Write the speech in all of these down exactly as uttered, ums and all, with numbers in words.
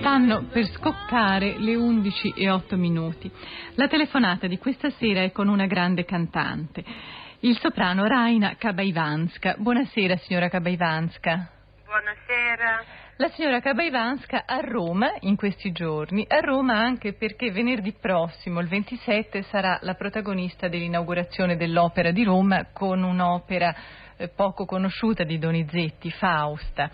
Stanno per scoccare le undici e otto minuti. La telefonata di questa sera è con una grande cantante, il soprano Raina Kabaivanska. Buonasera, signora Kabaivanska. Buonasera. La signora Kabaivanska a Roma in questi giorni, a Roma anche perché venerdì prossimo, il ventisette, sarà la protagonista dell'inaugurazione dell'Opera di Roma con un'opera eh, poco conosciuta di Donizetti, Fausta.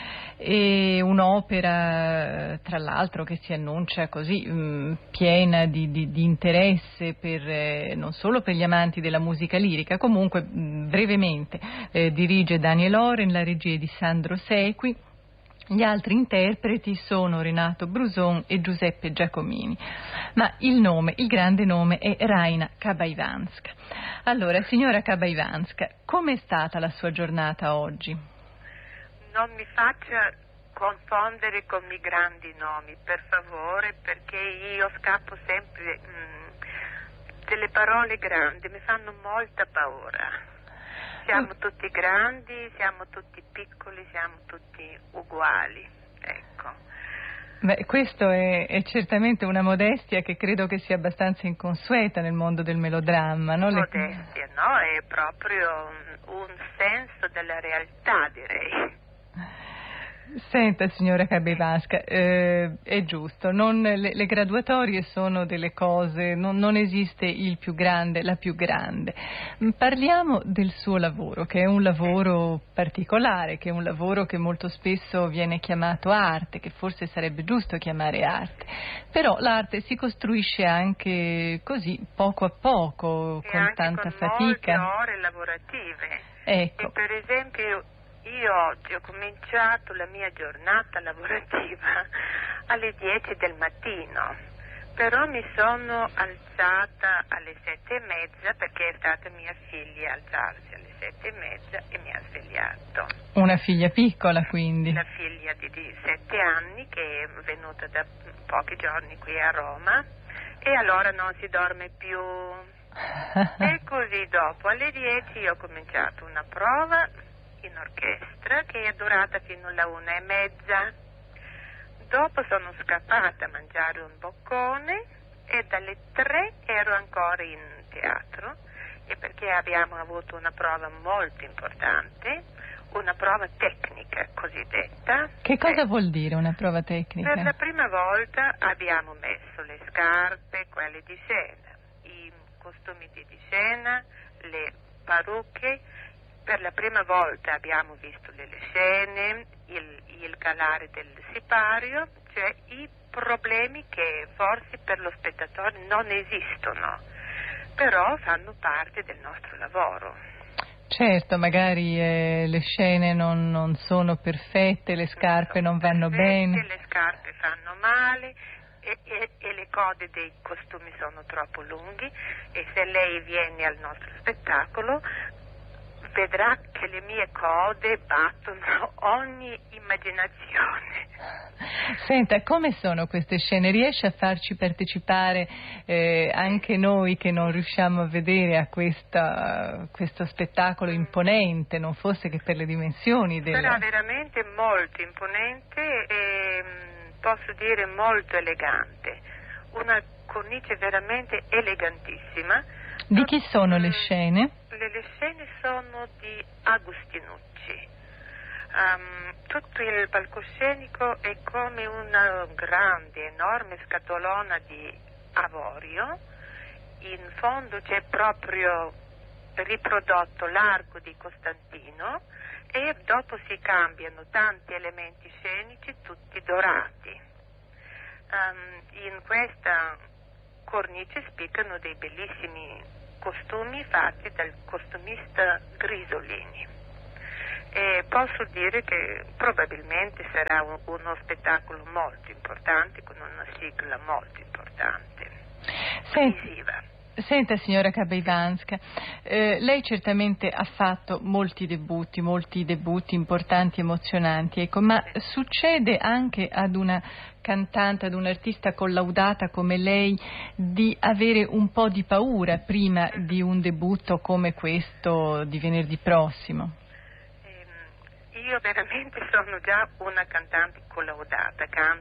E un'opera tra l'altro che si annuncia così mh, piena di, di, di interesse per, eh, non solo per gli amanti della musica lirica. Comunque mh, brevemente eh, dirige Daniel Oren, la regia è di Sandro Sequi, gli altri interpreti sono Renato Bruson e Giuseppe Giacomini, ma il nome, il grande nome è Raina Kabaivanska. Allora, signora Kabaivanska, com'è stata la sua giornata oggi? Non mi faccia confondere con i grandi nomi, per favore, perché io scappo sempre mh, delle parole grandi, mi fanno molta paura. Siamo tutti grandi, siamo tutti piccoli, siamo tutti uguali, ecco. Beh, questo è, è certamente una modestia che credo che sia abbastanza inconsueta nel mondo del melodramma, no? Modestia, no? È proprio un, un senso della realtà, direi. Senta, signora Kabaivanska, eh, è giusto, non, le, le graduatorie sono delle cose, non, non esiste il più grande, la più grande. Parliamo del suo lavoro, che è un lavoro particolare, che è un lavoro che molto spesso viene chiamato arte, che forse sarebbe giusto chiamare arte, però l'arte si costruisce anche così, poco a poco, e con anche tanta con fatica. molte ore lavorative. Ecco. E per esempio io oggi ho cominciato la mia giornata lavorativa alle dieci del mattino, però mi sono alzata alle sette e mezza perché è stata mia figlia alzarsi alle sette e mezza e mi ha svegliato. Una figlia piccola, quindi? La figlia di, di sette anni che è venuta da pochi giorni qui a Roma e allora non si dorme più. E così dopo alle dieci ho cominciato una prova in orchestra che è durata fino alla una e mezza. Dopo sono scappata a mangiare un boccone e dalle tre ero ancora in teatro, e perché abbiamo avuto una prova molto importante, una prova tecnica cosiddetta. Che cosa eh, vuol dire una prova tecnica? Per la prima volta abbiamo messo le scarpe, quelle di scena, i costumi di scena, le parrucche. Per la prima volta abbiamo visto le scene, il, il calare del sipario, cioè i problemi che forse per lo spettatore non esistono, però fanno parte del nostro lavoro. Certo, magari eh, le scene non, non sono perfette, le scarpe non, non vanno perfette, bene. Le scarpe fanno male e, e, e le code dei costumi sono troppo lunghi, e se lei viene al nostro spettacolo vedrà che le mie code battono ogni immaginazione. Senta, come sono queste scene? Riesce a farci partecipare eh, anche noi che non riusciamo a vedere a questa, questo spettacolo imponente, non fosse che per le dimensioni del... Sarà veramente molto imponente e posso dire molto elegante, una cornice veramente elegantissima. Di chi sono le scene? Le, le scene sono di Agustinucci. Um, tutto il palcoscenico è come una grande, enorme scatolona di avorio. In fondo c'è proprio riprodotto l'arco di Costantino e dopo si cambiano tanti elementi scenici, tutti dorati. Um, in questa cornice spiccano dei bellissimi costumi fatti dal costumista Grisolini, e posso dire che probabilmente sarà un, uno spettacolo molto importante, con una sigla molto importante, visiva. Senta, signora Kabaivanska, eh, lei certamente ha fatto molti debutti, molti debutti importanti, emozionanti, ecco, ma succede anche ad una cantante, ad un'artista collaudata come lei, di avere un po' di paura prima di un debutto come questo di venerdì prossimo? Io veramente sono già una cantante collaudata, canto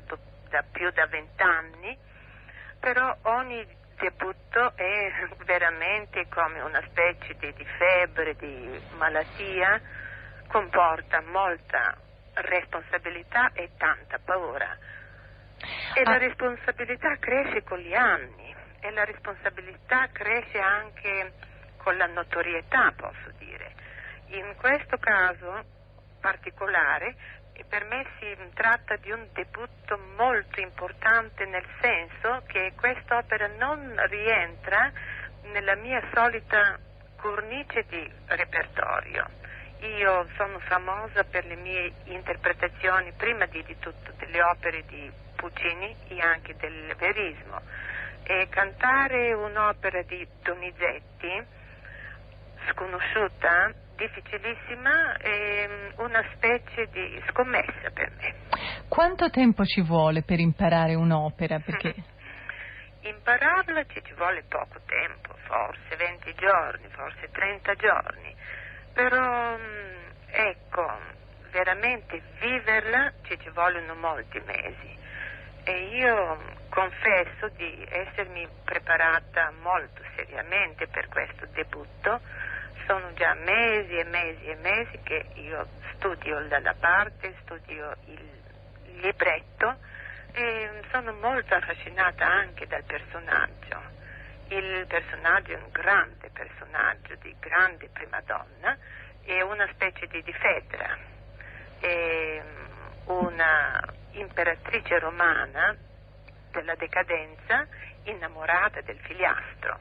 da più da vent'anni, però ogni debutto è veramente come una specie di, di febbre, di malattia, comporta molta responsabilità e tanta paura. E ah. la responsabilità cresce con gli anni e la responsabilità cresce anche con la notorietà, posso dire. In questo caso particolare, per me si tratta di un debutto molto importante, nel senso che quest'opera non rientra nella mia solita cornice di repertorio. Io sono famosa per le mie interpretazioni, prima di, di tutto, delle opere di Puccini e anche del verismo, e cantare un'opera di Donizetti, sconosciuta, difficilissima, è una specie di scommessa per me. Quanto tempo ci vuole per imparare un'opera? Perché impararla ci, ci vuole poco tempo, forse venti giorni, forse trenta giorni, però ecco, veramente viverla ci, ci vogliono molti mesi. E io confesso di essermi preparata molto seriamente per questo debutto. Sono già mesi e mesi e mesi che io studio dalla parte, studio il libretto e sono molto affascinata anche dal personaggio. Il personaggio è un grande personaggio di grande prima donna, è una specie di, di Fedra, è una imperatrice romana della decadenza innamorata del figliastro.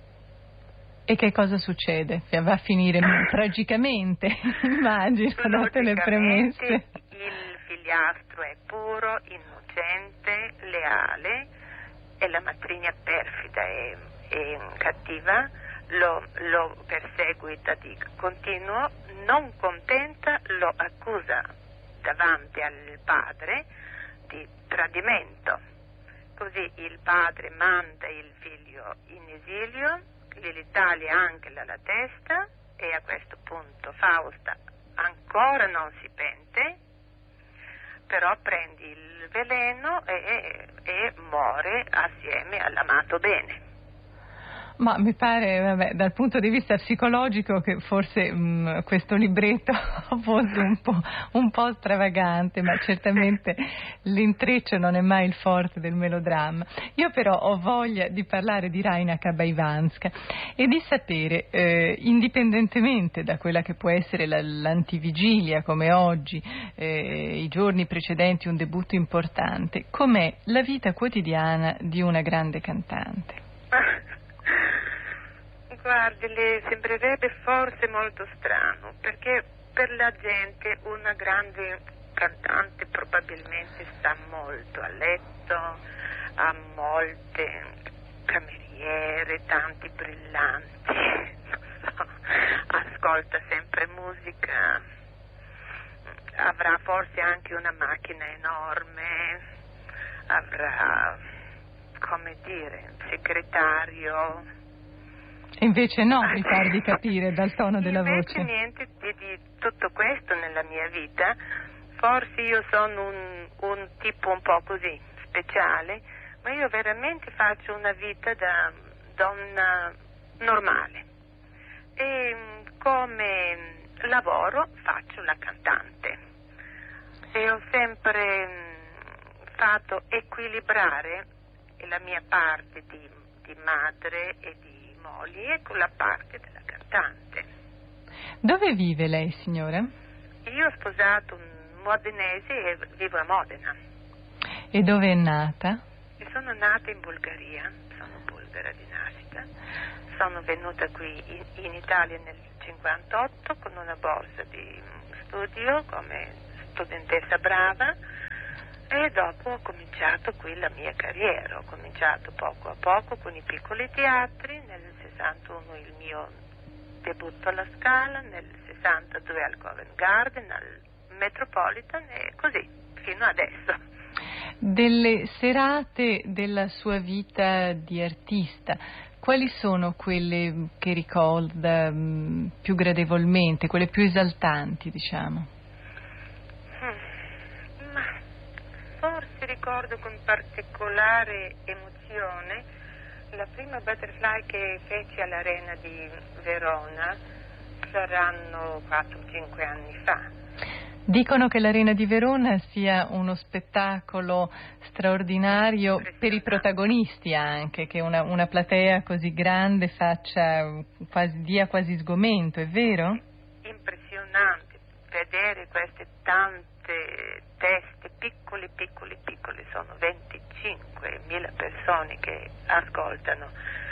E che cosa succede? Va a finire tragicamente, immagino, date le premesse. Il figliastro è puro, innocente, leale e la matrigna perfida e, e cattiva lo, lo perseguita di continuo, non contenta lo accusa davanti al padre di tradimento. Così il padre manda il figlio in esilio, l'Italia anche la testa, e a questo punto Fausta ancora non si pente, però prende il veleno e, e, e muore assieme all'amato bene. Ma mi pare, vabbè, dal punto di vista psicologico, che forse mh, questo libretto fosse un po', un po' stravagante, ma certamente l'intreccio non è mai il forte del melodramma. Io però ho voglia di parlare di Raina Kabaivanska e di sapere, eh, indipendentemente da quella che può essere la, l'antivigilia come oggi, eh, i giorni precedenti un debutto importante, com'è la vita quotidiana di una grande cantante? Guardi, le sembrerebbe forse molto strano, perché per la gente una grande cantante probabilmente sta molto a letto, ha molte cameriere, tanti brillanti, non so, ascolta sempre musica, avrà forse anche una macchina enorme, avrà, come dire, un segretario. Invece no, mi pare di capire dal tono della Invece voce. Niente di, di tutto questo nella mia vita. Forse io sono un, un tipo un po' così, speciale, ma io veramente faccio una vita da donna normale. E come lavoro faccio la cantante. E ho sempre fatto equilibrare la mia parte di, di madre e di moglie con la parte della cantante. Dove vive lei, signora? Io ho sposato un modenese e vivo a Modena. E dove è nata? E sono nata in Bulgaria, sono bulgara di nascita. Sono venuta qui in, in Italia nel cinquantotto con una borsa di studio come studentessa brava. E dopo ho cominciato qui la mia carriera, ho cominciato poco a poco con i piccoli teatri, nel sessantuno il mio debutto alla Scala, nel sessantadue al Covent Garden, al Metropolitan e così, fino adesso. Delle serate della sua vita di artista, quali sono quelle che ricorda mh, più gradevolmente, quelle più esaltanti, diciamo? forse ricordo con particolare emozione la prima butterfly che feci all'Arena di Verona, saranno quattro cinque anni fa. Dicono che l'Arena di Verona sia uno spettacolo straordinario per i protagonisti anche, che una, una platea così grande faccia quasi, dia quasi sgomento, è vero? Impressionante vedere queste tante teste, piccole, piccole, piccole, sono venticinquemila persone che ascoltano.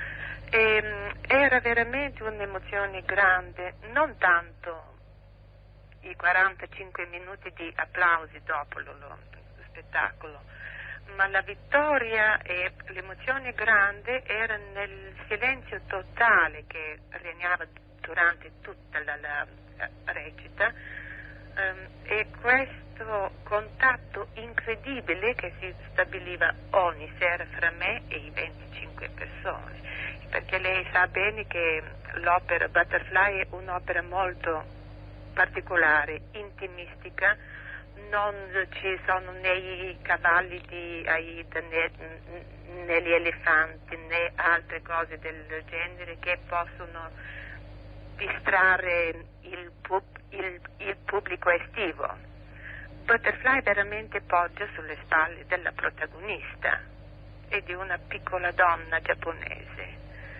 E, era veramente un'emozione grande, non tanto i quarantacinque minuti di applausi dopo lo, lo spettacolo, ma la vittoria e l'emozione grande era nel silenzio totale che regnava durante tutta la, la, la recita, um, e questo contatto incredibile che si stabiliva ogni sera fra me e i venticinque persone, perché lei sa bene che l'opera Butterfly è un'opera molto particolare, intimistica, non ci sono né i cavalli di Aida né, né gli elefanti né altre cose del genere che possono distrarre il, pub, il, il pubblico estivo. Butterfly veramente poggia sulle spalle della protagonista e di una piccola donna giapponese.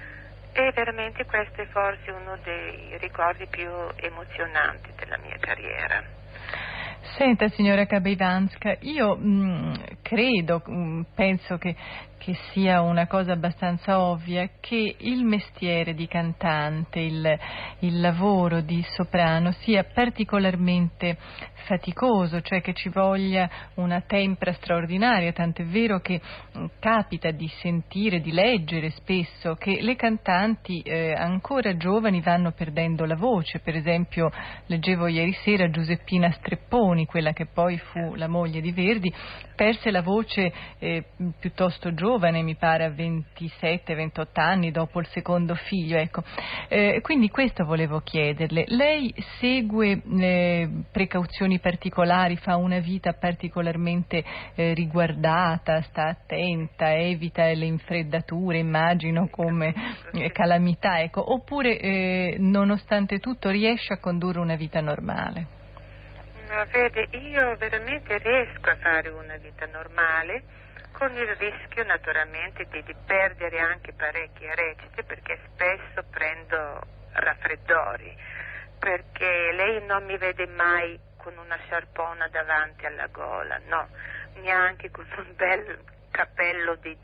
E veramente questo è forse uno dei ricordi più emozionanti della mia carriera. Senta, signora Kabeivanska, io mh, credo, mh, penso che, che sia una cosa abbastanza ovvia, che il mestiere di cantante, il, il lavoro di soprano sia particolarmente faticoso, cioè che ci voglia una tempra straordinaria, tant'è vero che mh, capita di sentire, di leggere spesso che le cantanti eh, ancora giovani vanno perdendo la voce. Per esempio leggevo ieri sera Giuseppina Strepponi, quella che poi fu la moglie di Verdi, perse la voce eh, piuttosto giovane, mi pare a ventisette ventotto anni dopo il secondo figlio, ecco. Eh, quindi questo volevo chiederle, lei segue eh, precauzioni particolari, fa una vita particolarmente eh, riguardata, sta attenta, evita le infreddature, immagino, come eh, calamità, ecco, oppure eh, nonostante tutto riesce a condurre una vita normale? Ma vede, io veramente riesco a fare una vita normale, con il rischio naturalmente di, di perdere anche parecchie recite, perché spesso prendo raffreddori, perché lei non mi vede mai con una sciarpona davanti alla gola, no, neanche con un bel cappello di,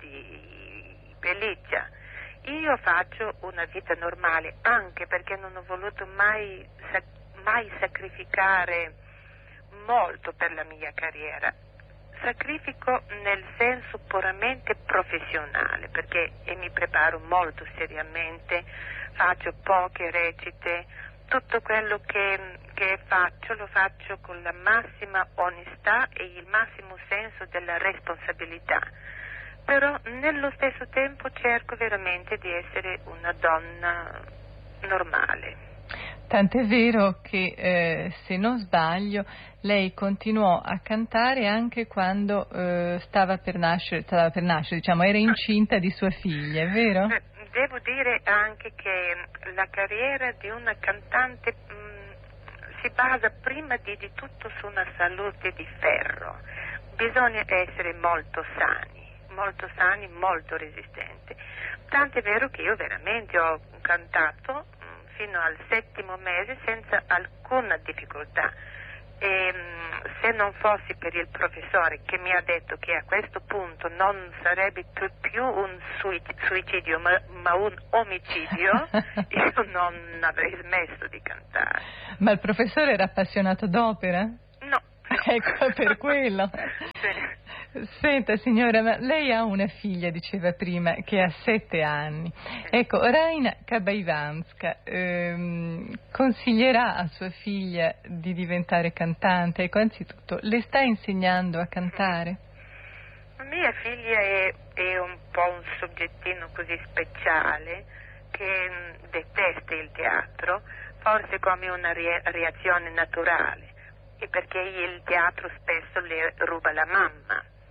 di pelliccia. Io faccio una vita normale, anche perché non ho voluto mai, mai sacrificare molto per la mia carriera. Sacrifico nel senso puramente professionale, perché e mi preparo molto seriamente, faccio poche recite, tutto quello che, che faccio lo faccio con la massima onestà e il massimo senso della responsabilità, però nello stesso tempo cerco veramente di essere una donna normale. Tant'è vero che, eh, se non sbaglio, lei continuò a cantare anche quando eh, stava per nascere, stava per nascere, diciamo, era incinta di sua figlia, è vero? Devo dire anche che la carriera di una cantante mh, si basa prima di, di tutto su una salute di ferro. Bisogna essere molto sani, molto sani, molto resistenti. Tant'è vero che io veramente ho cantato fino al settimo mese senza alcuna difficoltà, e se non fossi per il professore che mi ha detto che a questo punto non sarebbe più un suicidio ma, ma un omicidio, io non avrei smesso di cantare. Ma il professore era appassionato d'opera? No. Ecco, per quello. Sì. Senta signora, ma lei ha una figlia, diceva prima, che ha sette anni. Ecco, Raina Kabeivanska ehm, consiglierà a sua figlia di diventare cantante? Ecco, anzitutto, le sta insegnando a cantare? Mia figlia è, è un po' un soggettino così speciale che mh, detesta il teatro, forse come una re- reazione naturale, e perché il teatro spesso le ruba la mamma.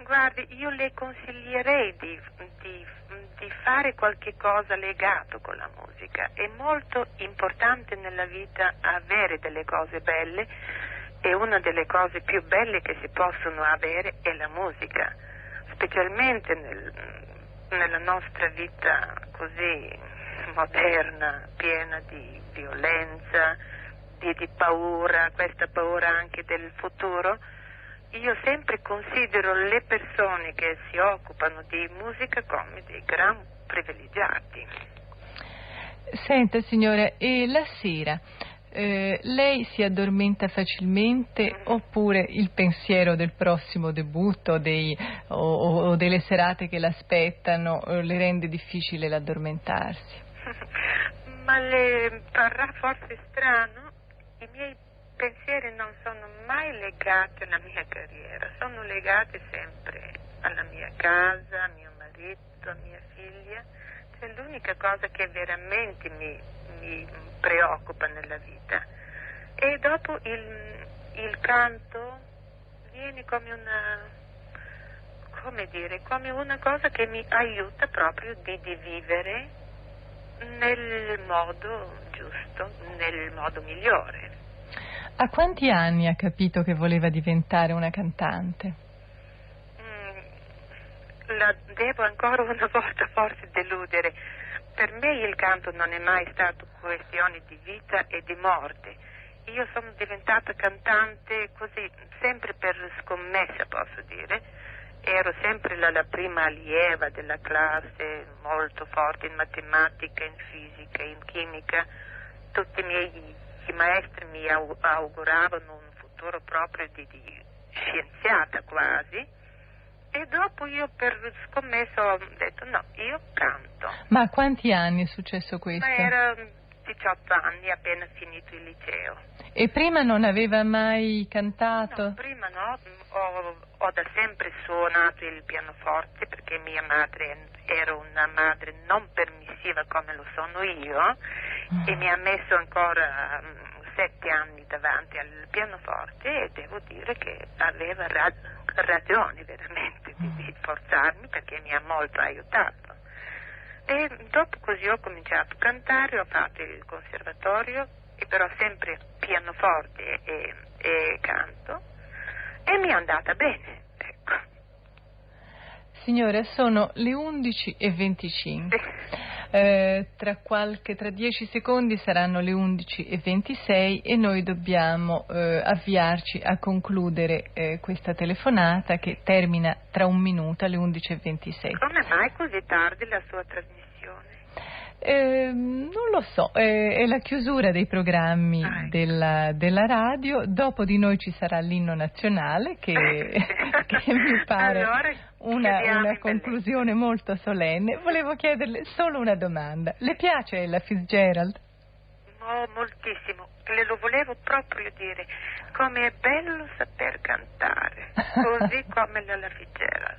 Guardi, io le consiglierei di, di, di fare qualche cosa legato con la musica. È molto importante nella vita avere delle cose belle e una delle cose più belle che si possono avere è la musica, specialmente nel, nella nostra vita così moderna, piena di violenza, di, di paura, questa paura anche del futuro. Io sempre considero le persone che si occupano di musica come dei gran privilegiati. Senta signora, e la sera eh, lei si addormenta facilmente mm-hmm. oppure il pensiero del prossimo debutto dei, o, o delle serate che l'aspettano eh, le rende difficile l'addormentarsi? Ma le parrà forse strano? I miei pensieri non sono mai legati alla mia carriera, sono legati sempre alla mia casa, a mio marito, a mia figlia. Cioè, l'unica cosa che veramente mi, mi preoccupa nella vita. E dopo il, il canto viene come una, come dire, come una cosa che mi aiuta proprio di, di vivere nel modo giusto, nel modo migliore. A quanti anni ha capito che voleva diventare una cantante? Mm, la devo ancora una volta forse deludere. Per me il canto non è mai stato questione di vita e di morte. Io sono diventata cantante così, sempre per scommessa posso dire. Ero sempre la, la prima allieva della classe, molto forte in matematica, in fisica, in chimica. Tutti i miei i maestri mi auguravano un futuro proprio di, di scienziata quasi, e dopo io per scommesso ho detto no, io canto. Ma a quanti anni è successo questo? Ma era diciotto anni, appena finito il liceo. E prima non aveva mai cantato? No, prima no, ho, ho da sempre suonato il pianoforte perché mia madre era una madre non permissiva come lo sono io. E mi ha messo ancora um, sette anni davanti al pianoforte e devo dire che aveva ra- ragione veramente di, di forzarmi perché mi ha molto aiutato. E dopo così ho cominciato a cantare, ho fatto il conservatorio, e però sempre pianoforte e, e canto, e mi è andata bene, ecco. Signora, sono le undici e venticinque. Sì. Eh, tra qualche, tra dieci secondi saranno le undici e ventisei e noi dobbiamo eh, avviarci a concludere eh, questa telefonata che termina tra un minuto alle undici e ventisei. Come mai così tardi la sua trasmissione? Eh, non lo so, eh, è la chiusura dei programmi ah, della, della radio. Dopo di noi ci sarà l'inno nazionale che, che mi pare allora, una, una conclusione molto solenne. Volevo chiederle solo una domanda: le piace Ella Fitzgerald? Oh, moltissimo, le lo volevo proprio dire, come è bello saper cantare, così come l'Ella Fitzgerald.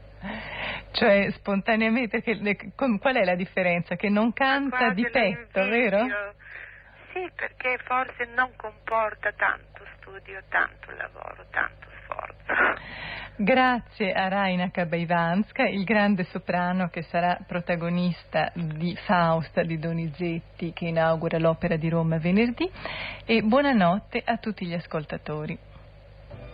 Cioè spontaneamente, perché, qual è la differenza? Che non canta di petto, vero? Sì, perché forse non comporta tanto studio, tanto lavoro, tanto sforzo. Grazie a Raina Kabaivanska, il grande soprano che sarà protagonista di Fausta di Donizetti, che inaugura l'Opera di Roma venerdì, e buonanotte a tutti gli ascoltatori.